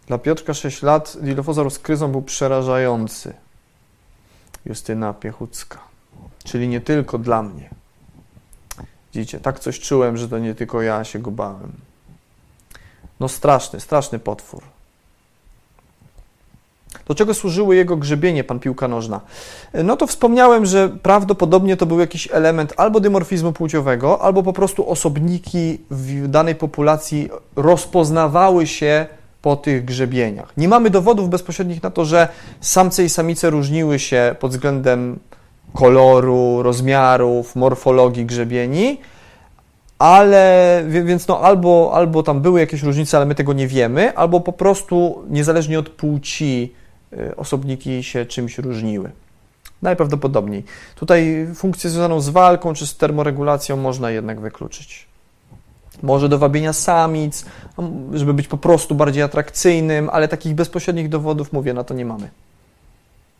Dla Piotrka 6 lat Dilophosaur z kryzą był przerażający. Justyna Piechucka. Czyli nie tylko dla mnie. Widzicie, tak coś czułem, że to nie tylko ja się go bałem. No straszny potwór. Do czego służyły jego grzebienie, pan piłka nożna? No to wspomniałem, że prawdopodobnie to był jakiś element albo dymorfizmu płciowego, albo po prostu osobniki w danej populacji rozpoznawały się po tych grzebieniach. Nie mamy dowodów bezpośrednich na to, że samce i samice różniły się pod względem koloru, rozmiarów, morfologii grzebieni, ale więc no albo tam były jakieś różnice, ale my tego nie wiemy, albo po prostu niezależnie od płci osobniki się czymś różniły. Najprawdopodobniej. Tutaj funkcję związaną z walką czy z termoregulacją można jednak wykluczyć. Może do wabienia samic, żeby być po prostu bardziej atrakcyjnym, ale takich bezpośrednich dowodów, mówię, na to nie mamy.